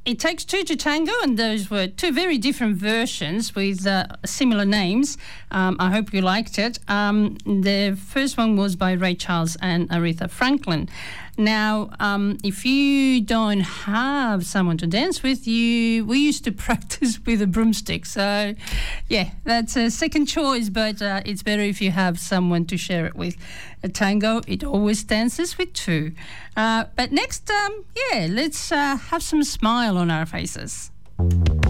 It Takes Two to Tango, and those were two very different versions with similar names. I hope you liked it. The first one was by Ray Charles and Aretha Franklin. Now, if you don't have someone to dance with, we used to practice with a broomstick. So, yeah, that's a second choice, but it's better if you have someone to share it with. A tango, it always dances with two. But next, let's have some smile on our faces.